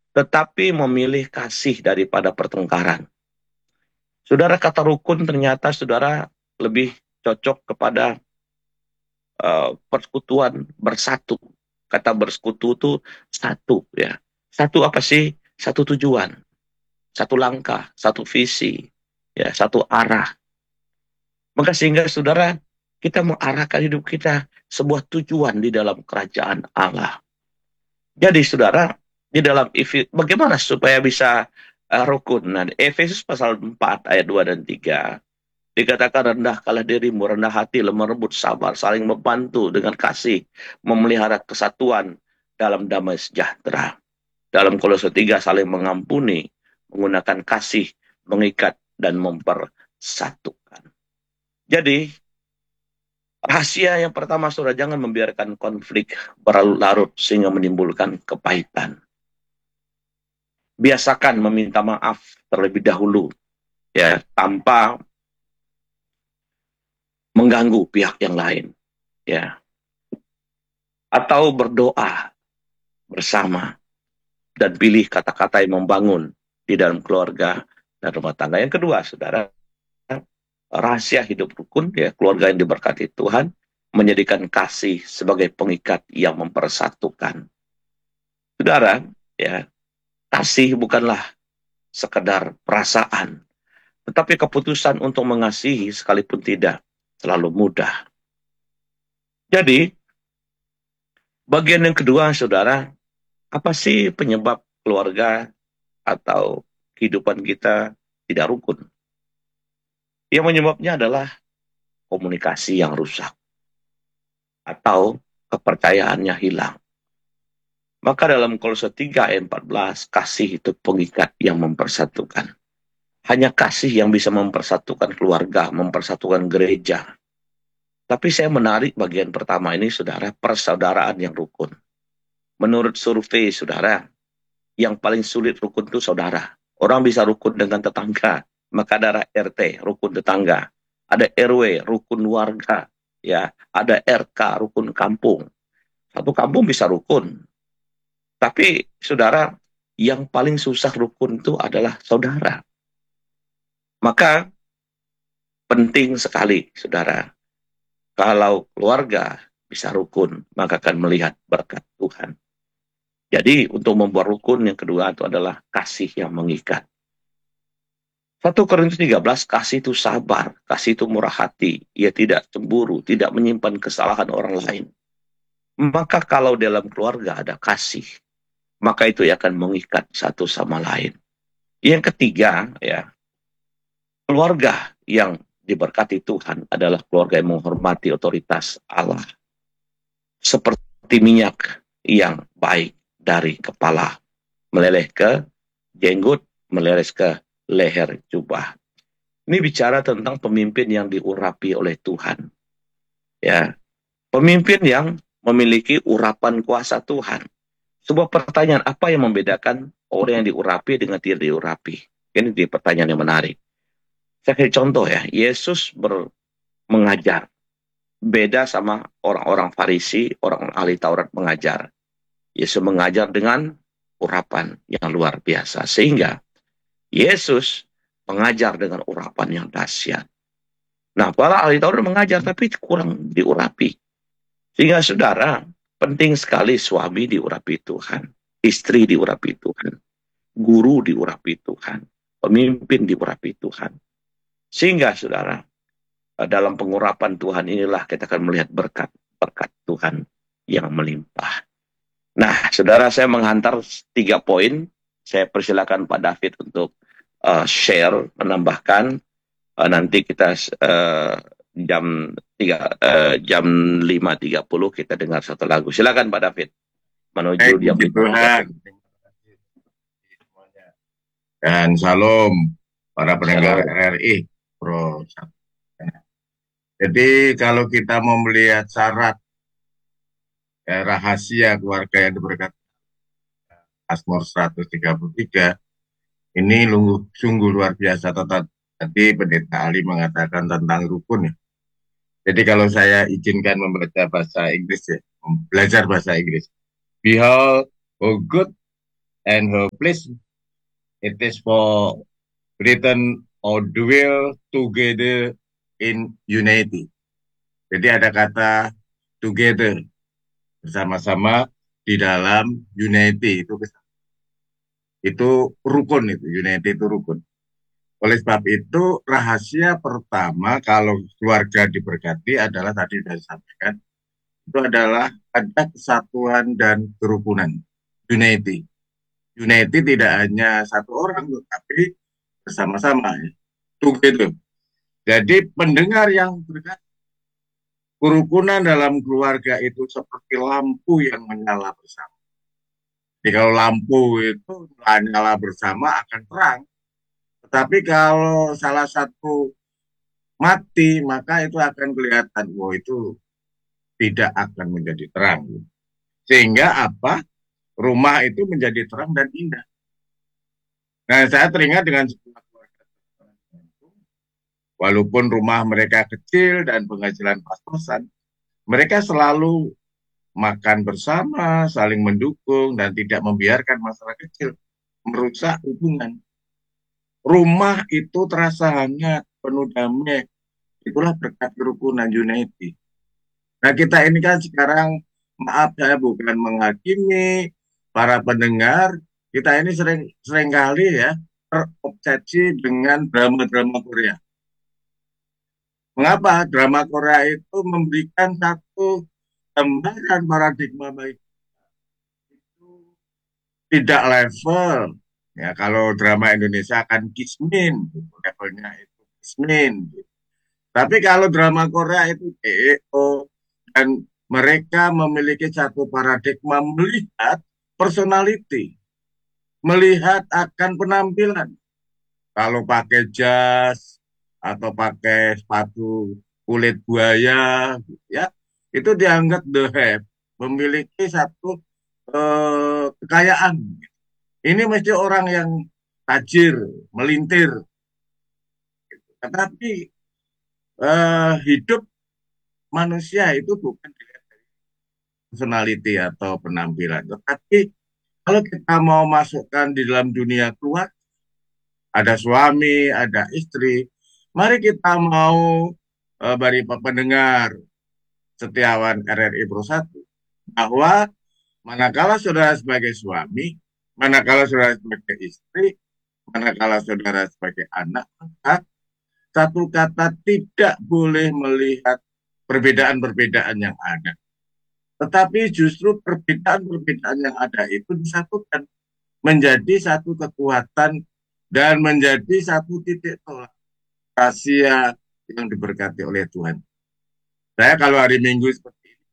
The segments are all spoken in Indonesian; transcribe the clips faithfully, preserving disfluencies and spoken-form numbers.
tetapi memilih kasih daripada pertengkaran. Saudara, kata rukun ternyata saudara lebih cocok kepada uh, persekutuan bersatu. Kata bersekutu itu satu ya. Satu apa sih? Satu tujuan, satu langkah, satu visi, ya, satu arah. Maka sehingga saudara kita mengarahkan hidup kita sebuah tujuan di dalam kerajaan Allah. Jadi saudara, di dalam bagaimana supaya bisa uh, rukun? Nah, Efesus pasal empat ayat dua dan tiga dikatakan rendahkanlah dirimu, rendah hati, lemah lembut, sabar, saling membantu dengan kasih, memelihara kesatuan dalam damai sejahtera. Dalam Kolose tiga saling mengampuni, menggunakan kasih, mengikat dan mempersatukan. Jadi rahasia yang pertama, saudara, jangan membiarkan konflik berlarut sehingga menimbulkan kepahitan. Biasakan meminta maaf terlebih dahulu, ya, tanpa mengganggu pihak yang lain, ya. Atau berdoa bersama dan pilih kata-kata yang membangun di dalam keluarga dan rumah tangga. Yang kedua, saudara, rahasia hidup rukun, ya, keluarga yang diberkati Tuhan, menjadikan kasih sebagai pengikat yang mempersatukan. Saudara, ya, kasih bukanlah sekedar perasaan, tetapi keputusan untuk mengasihi sekalipun tidak selalu mudah. Jadi, bagian yang kedua, saudara, apa sih penyebab keluarga atau kehidupan kita tidak rukun? Yang menyebabnya adalah komunikasi yang rusak atau kepercayaannya hilang. Maka dalam Kolose tiga ayat empat belas, kasih itu pengikat yang mempersatukan. Hanya kasih yang bisa mempersatukan keluarga, mempersatukan gereja. Tapi saya menarik bagian pertama ini, saudara, persaudaraan yang rukun. Menurut survei, saudara, yang paling sulit rukun itu saudara. Orang bisa rukun dengan tetangga, maka ada R T, rukun tetangga. Ada R W, rukun warga. Ya, ada R K, rukun kampung. Satu kampung bisa rukun. Tapi, saudara, yang paling susah rukun itu adalah saudara. Maka, penting sekali, saudara, kalau keluarga bisa rukun, maka akan melihat berkat Tuhan. Jadi, untuk membuat rukun yang kedua itu adalah kasih yang mengikat. satu Korintus tiga belas, kasih itu sabar, kasih itu murah hati, ia tidak cemburu, tidak menyimpan kesalahan orang lain. Maka kalau dalam keluarga ada kasih, maka itu akan mengikat satu sama lain. Yang ketiga, ya, keluarga yang diberkati Tuhan adalah keluarga yang menghormati otoritas Allah. Seperti minyak yang baik dari kepala, meleleh ke jenggot, meleleh ke leher jubah. Ini bicara tentang pemimpin yang diurapi oleh Tuhan. Ya, pemimpin yang memiliki urapan kuasa Tuhan. Sebuah pertanyaan, apa yang membedakan orang yang diurapi dengan tidak diurapi? Ini di pertanyaan yang menarik. Saya kasih contoh ya, Yesus ber, mengajar. Beda sama orang-orang Farisi, orang ahli Taurat mengajar. Yesus mengajar dengan urapan yang luar biasa. Sehingga Yesus mengajar dengan urapan yang dahsyat. Nah, para ahli Taurat mengajar tapi kurang diurapi. Sehingga saudara, penting sekali suami diurapi Tuhan, istri diurapi Tuhan, guru diurapi Tuhan, pemimpin diurapi Tuhan. Sehingga saudara, dalam pengurapan Tuhan inilah kita akan melihat berkat-berkat Tuhan yang melimpah. Nah, saudara, saya menghantar tiga poin. Saya persilakan Pak David untuk uh, share, menambahkan. Uh, nanti kita uh, jam tiga uh, jam lima tiga puluh kita dengar satu lagu. Silakan Pak David menuju Baik, jam puji Tuhan. Dan salam para pendengar R R I Pro. Jadi kalau kita mau melihat syarat ya, rahasia keluarga yang diberkati Mazmur seratus tiga puluh tiga, ini lungguh, sungguh luar biasa. Tadi Pendeta Ali mengatakan tentang rukun ya. Jadi kalau saya izinkan membaca bahasa Inggris ya, belajar bahasa Inggris. Behold, how good and her place, it is for written or dwell together in unity. Jadi ada kata together, bersama-sama di dalam unity, itu itu rukun, itu unity itu rukun. Oleh sebab itu rahasia pertama kalau keluarga diberkati adalah tadi sudah disampaikan, itu adalah ada kesatuan dan kerukunan, unity. Unity tidak hanya satu orang, tapi bersama-sama, ya. Together. Jadi pendengar yang berkati, kerukunan dalam keluarga itu seperti lampu yang menyala bersama. Jadi kalau lampu itu nyala bersama akan terang. Tetapi kalau salah satu mati, maka itu akan kelihatan, oh itu tidak akan menjadi terang. Sehingga apa? Rumah itu menjadi terang dan indah. Nah, saya teringat dengan sebuah keluarga, walaupun rumah mereka kecil dan penghasilan pas-pasan, mereka selalu makan bersama, saling mendukung, dan tidak membiarkan masalah kecil merusak hubungan. Rumah itu terasa hangat, penuh damai. Itulah berkat kerukunan unity. Nah, kita ini kan sekarang, maaf saya bukan menghakimi para pendengar, kita ini sering sering kali ya terobsesi dengan drama-drama Korea. Mengapa? Drama Korea itu memberikan satu gambaran paradigma baik, itu tidak level. Ya, kalau drama Indonesia akan kismin, gitu. Levelnya itu kismin. Gitu. Tapi kalau drama Korea itu E E O, dan mereka memiliki satu paradigma melihat personality, melihat akan penampilan. Kalau pakai jas atau pakai sepatu kulit buaya, ya itu dianggap the have, memiliki satu eh, kekayaan. Ini mesti orang yang tajir, melintir. Tetapi eh, hidup manusia itu bukan dilihat dari personality atau penampilan. Tetapi kalau kita mau masukkan di dalam dunia keluarga, ada suami, ada istri, mari kita mau eh, bagi pendengar setiawan R R I Pro satu, bahwa manakala saudara sebagai suami, manakala saudara sebagai istri, manakala saudara sebagai anak, maka satu kata tidak boleh melihat perbedaan-perbedaan yang ada. Tetapi justru perbedaan-perbedaan yang ada itu disatukan menjadi satu kekuatan dan menjadi satu titik tolak rahasia yang diberkati oleh Tuhan. Saya kalau hari Minggu seperti ini,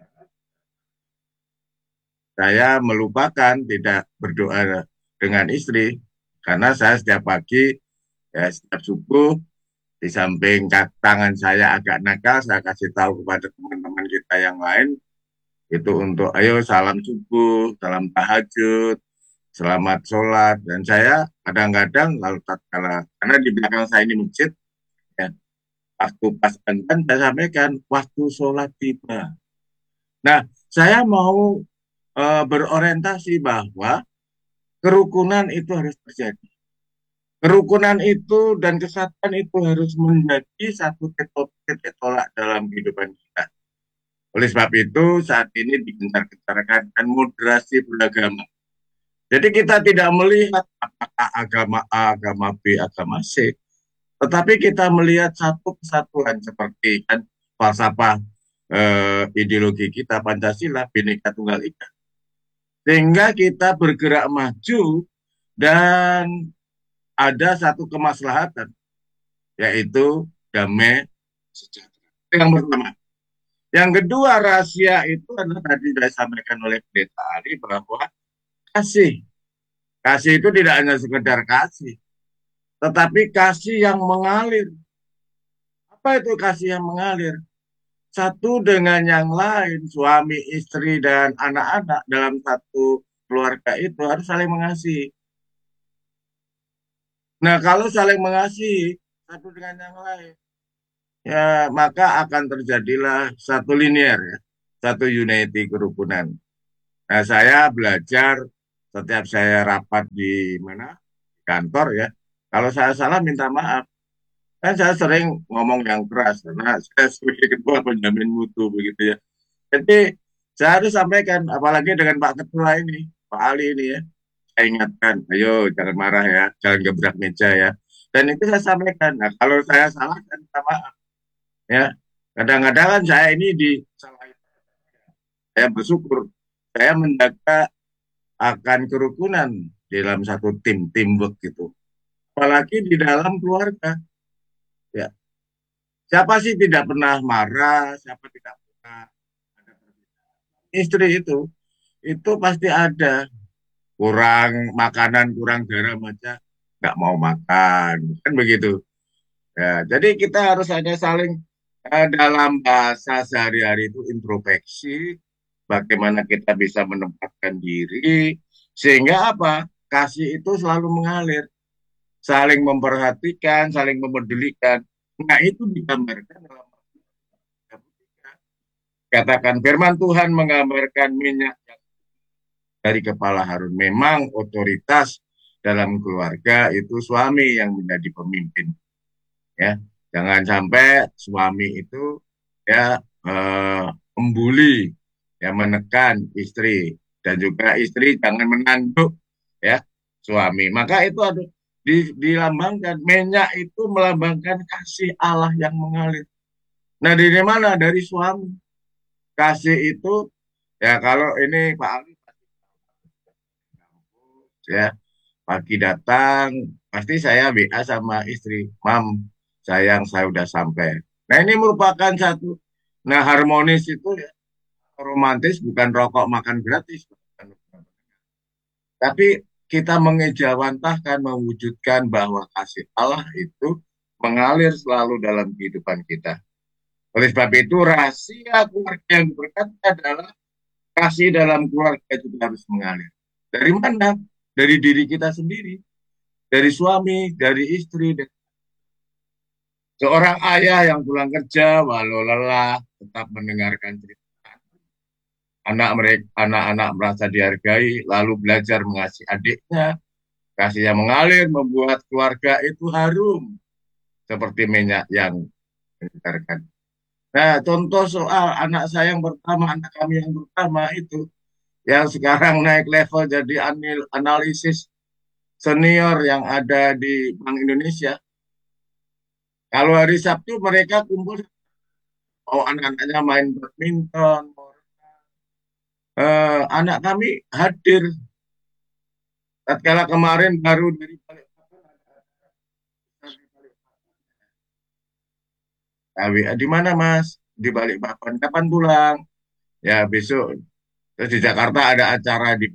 saya melupakan tidak berdoa dengan istri, karena saya setiap pagi, ya, setiap subuh, di samping tangan saya agak nakal, saya kasih tahu kepada teman-teman kita yang lain, itu untuk ayo salam subuh, salam tahajud, selamat sholat. Dan saya kadang-kadang lalu tatkala, karena di belakang saya ini masjid, ya, waktu pas adzan saya sampaikan waktu sholat tiba. Nah, saya mau e, berorientasi bahwa kerukunan itu harus terjadi. Kerukunan itu dan kesatuan itu harus menjadi satu titik tolak dalam kehidupan kita. Oleh sebab itu saat ini digencar-gencarkan moderasi beragama. Jadi kita tidak melihat apakah agama A, agama B, agama C, tetapi kita melihat satu kesatuan seperti kan falsafah eh, ideologi kita Pancasila, Bhinneka Tunggal Ika. Sehingga kita bergerak maju dan ada satu kemaslahatan, yaitu damai sejahtera. Yang pertama. Yang kedua, rahasia itu adalah tadi sudah disampaikan oleh Pendeta Ali bahwa kasih. Kasih itu tidak hanya sekedar kasih, tetapi kasih yang mengalir. Apa itu kasih yang mengalir? Satu dengan yang lain, suami, istri, dan anak-anak dalam satu keluarga itu harus saling mengasihi. Nah, kalau saling mengasihi satu dengan yang lain, ya maka akan terjadilah satu linear, ya, satu unity kerukunan. Nah, saya belajar setiap saya rapat di mana kantor ya, kalau saya salah minta maaf. Kan saya sering ngomong yang keras karena saya sebagai ketua penjamin mutu begitu ya. Jadi saya harus sampaikan, apalagi dengan Pak Ketua ini, Pak Ali ini ya, saya ingatkan, ayo jangan marah ya, jangan gebrak meja ya. Dan itu saya sampaikan. Nah, kalau saya salah kan minta maaf ya. Kadang-kadang kan saya ini disalahin. Saya bersyukur saya menjaga akan kerukunan dalam satu tim, teamwork gitu. Apalagi di dalam keluarga. Ya, siapa sih tidak pernah marah, siapa tidak pernah ada perbedaan. Istri itu, itu pasti ada kurang makanan, kurang garam aja nggak mau makan, kan begitu. Ya, jadi kita harus ada saling eh, dalam bahasa sehari-hari itu introspeksi, bagaimana kita bisa menempatkan diri, sehingga apa? Kasih itu selalu mengalir, saling memperhatikan, saling memedulikan. Nah, itu digambarkan dalam katakan firman Tuhan menggambarkan minyak dari kepala Harun. Memang otoritas dalam keluarga itu suami yang menjadi pemimpin. Ya, jangan sampai suami itu ya eh, membuli, ya menekan istri dan juga istri jangan menanduk ya suami. Maka itu ada di, dilambangkan minyak itu melambangkan kasih Allah yang mengalir. Nah, dari mana? Dari suami. Kasih itu ya kalau ini Pak Ali ya pagi datang pasti saya W A sama istri, Mam, sayang saya udah sampai. Nah ini merupakan satu, nah harmonis itu ya, romantis bukan rokok makan gratis, tapi kita mengejawantahkan, mewujudkan bahwa kasih Allah itu mengalir selalu dalam kehidupan kita. Oleh sebab itu rahasia keluarga yang berkata adalah kasih dalam keluarga juga harus mengalir. Dari mana? Dari diri kita sendiri, dari suami, dari istri. Seorang ayah yang pulang kerja walau lelah tetap mendengarkan cerita anak mereka, anak-anak merasa dihargai, lalu belajar mengasihi adiknya. Kasih yang mengalir membuat keluarga itu harum seperti minyak yang menyegarkan. Nah, contoh soal anak saya yang pertama, anak kami yang pertama itu, yang sekarang naik level jadi analisis senior yang ada di Bank Indonesia. Kalau hari Sabtu mereka kumpul, oh anak-anaknya main badminton, eh, anak kami hadir. Tatkala kemarin baru dari Balikpapan, di mana Mas? Di Balikpapan. Kapan pulang? Ya besok. Terus di Jakarta ada acara di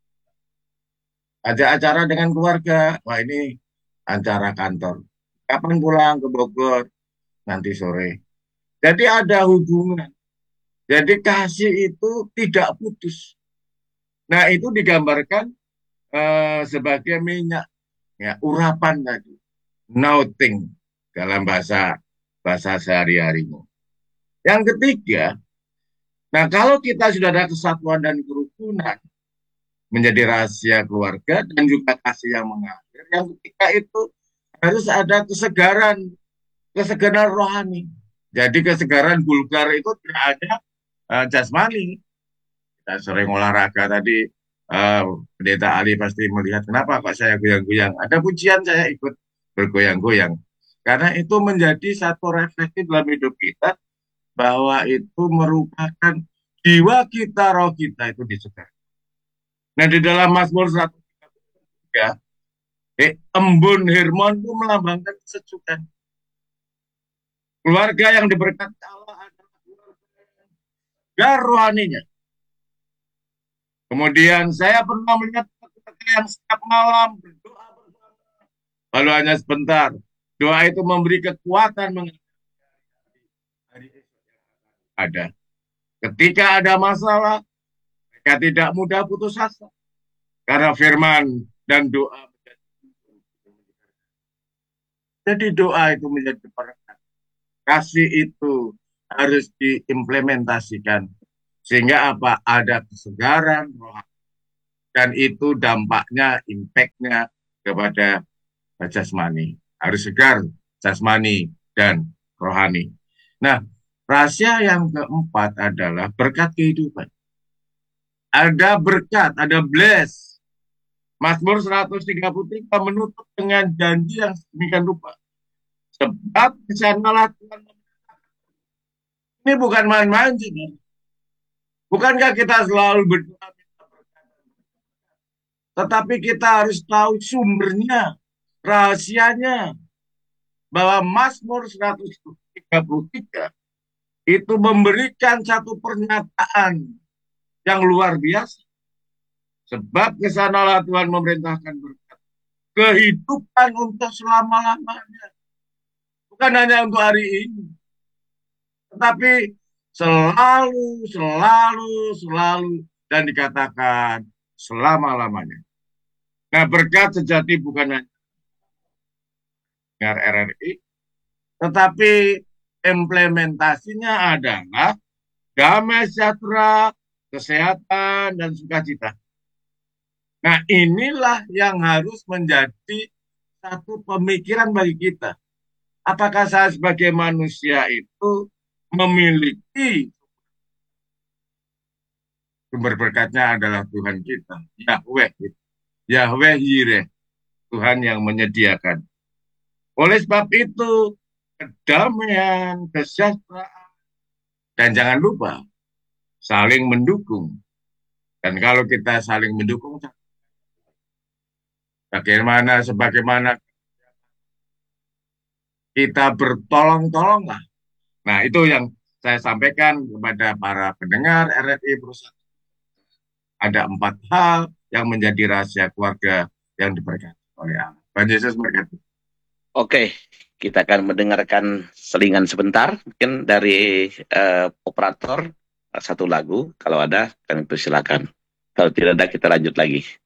ada acara dengan keluarga. Wah ini acara kantor. Kapan pulang ke Bogor? Nanti sore. Jadi ada hubungan. Jadi kasih itu tidak putus. Nah itu digambarkan eh, sebagai minyak, ya urapan tadi, nothing dalam bahasa bahasa sehari-harinya. Yang ketiga, nah kalau kita sudah ada kesatuan dan kerukunan menjadi rahasia keluarga dan juga kasih yang mengalir, yang ketiga itu harus ada kesegaran, kesegaran rohani. Jadi kesegaran vulgar itu tidak ada uh, jasmani. Kita sering olahraga tadi, uh, Pendeta Ali pasti melihat kenapa kok saya goyang-goyang. Ada pujian saya ikut bergoyang-goyang. Karena itu menjadi satu refleksi dalam hidup kita bahwa itu merupakan jiwa kita, roh kita itu disegar. Nah di dalam Mazmur seratus tiga puluh tiga, eh, embun Hermon itu melambangkan kesejukan. Keluarga yang diberkati Allah adalah keluarga rohaninya. Kemudian saya pernah melihat keluarga yang setiap malam berdoa bersama. Lalu hanya sebentar. Doa itu memberi kekuatan hari esok ada. Ketika ada masalah, mereka tidak mudah putus asa. Karena firman dan doa. Jadi doa itu menjadi perekat. Kasih itu harus diimplementasikan. Sehingga apa? Ada kesegaran rohani. dan itu dampaknya, impactnya kepada jasmani. Harus segar jasmani dan rohani. Nah, rahasia yang keempat adalah berkat kehidupan. Ada berkat, ada bless. Mazmur seratus tiga puluh tiga menutup dengan janji yang sedemikian rupa. Sebab di sanalah Tuhan. Ini bukan main-main sih. Bukankah kita selalu berdoa, tetapi kita harus tahu sumbernya, rahasianya, bahwa Mazmur seratus tiga puluh tiga itu memberikan satu pernyataan yang luar biasa. Sebab ke sanalah Tuhan memerintahkan berkat. Kehidupan untuk selama-lamanya. Bukan hanya untuk hari ini. Tetapi selalu, selalu, selalu. Dan dikatakan selama-lamanya. Nah, berkat sejati bukan hanya dengar R R I, tetapi implementasinya adalah damai sejahtera, kesehatan, dan sukacita. Nah, inilah yang harus menjadi satu pemikiran bagi kita. Apakah saya sebagai manusia itu memiliki sumber berkatnya adalah Tuhan kita, Yahweh. Yahweh Yireh, Tuhan yang menyediakan. Oleh sebab itu, kedamaian, kesejahteraan, dan jangan lupa saling mendukung. Dan kalau kita saling mendukung, bagaimana sebagaimana kita bertolong-tolonglah. Nah, itu yang saya sampaikan kepada para pendengar R R I Perusahaan. Ada empat hal yang menjadi rahasia keluarga yang diberkati oleh Allah. Tuhan Yesus berkati. Oke, kita akan mendengarkan selingan sebentar, mungkin dari uh, operator satu lagu. Kalau ada, kami persilakan. Kalau tidak ada, kita lanjut lagi.